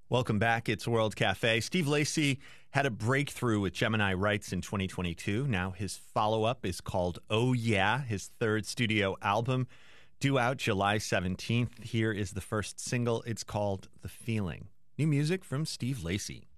Welcome back. It's World Cafe. Steve Lacy had a breakthrough with Gemini Rights in 2022. Now his follow-up is called Oh Yeah, his third studio album, due out July 17th. Here is the first single. It's called The Feeling. New music from Steve Lacy.